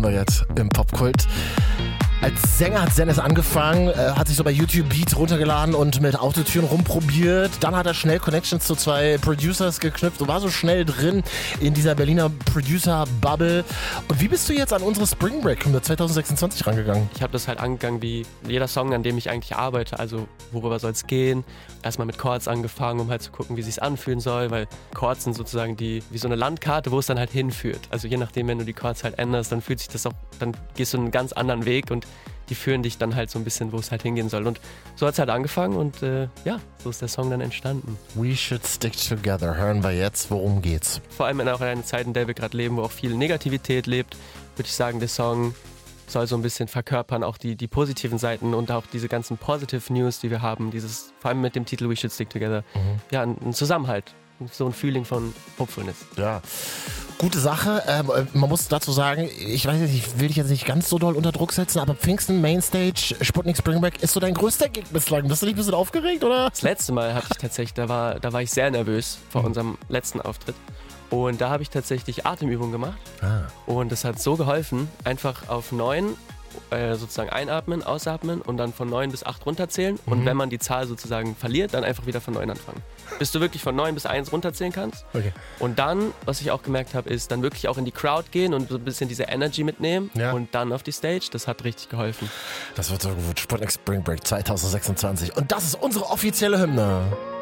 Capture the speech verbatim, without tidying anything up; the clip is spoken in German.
hören wir jetzt im Popkult. Als Sänger hat Zenith angefangen, äh, hat sich so bei YouTube Beats runtergeladen und mit Autotune rumprobiert. Dann hat er schnell Connections zu zwei Producers geknüpft und war so schnell drin in dieser Berliner Producer-Bubble. Und wie bist du jetzt an unsere Spring Break zwanzig sechsundzwanzig rangegangen? Ich habe das halt angegangen wie jeder Song, an dem ich eigentlich arbeite. Also worüber soll es gehen? Erstmal mit Chords angefangen, um halt zu gucken, wie es sich anfühlen soll. Weil Chords sind sozusagen die wie so eine Landkarte, wo es dann halt hinführt. Also je nachdem, wenn du die Chords halt änderst, dann fühlt sich das auch, dann gehst du einen ganz anderen Weg und die führen dich dann halt so ein bisschen, wo es halt hingehen soll. Und so hat es halt angefangen und äh, ja, so ist der Song dann entstanden. We Should Stick Together. Hören wir jetzt, worum geht's? Vor allem in auch einer Zeit, in der wir gerade leben, wo auch viel Negativität lebt, würde ich sagen, der Song soll so ein bisschen verkörpern, auch die, die positiven Seiten und auch diese ganzen Positive News, die wir haben. Dieses, vor allem mit dem Titel We Should Stick Together. Mhm. Ja, ein, ein Zusammenhalt. So ein Feeling von Hopefulness. Ja, gute Sache. Ähm, man muss dazu sagen, ich weiß nicht, ich will dich jetzt nicht ganz so doll unter Druck setzen, aber Pfingsten, Mainstage, Sputnik Spring Break ist so dein größter Gig bislang. Bist du nicht ein bisschen aufgeregt, oder? Das letzte Mal hatte ich tatsächlich, da war, da war ich sehr nervös vor mhm. unserem letzten Auftritt. Und da habe ich tatsächlich Atemübungen gemacht. Ah. Und das hat so geholfen, einfach auf neun äh, sozusagen einatmen, ausatmen und dann von neun bis acht runterzählen. Mhm. Und wenn man die Zahl sozusagen verliert, dann einfach wieder von neun anfangen. Bis du wirklich von neun bis eins runterzählen kannst. Okay. Und dann, was ich auch gemerkt habe, ist dann wirklich auch in die Crowd gehen und so ein bisschen diese Energy mitnehmen. Ja. Und dann auf die Stage. Das hat richtig geholfen. Das wird so gut. Sputnik Spring Break zwanzig sechsundzwanzig. Und das ist unsere offizielle Hymne.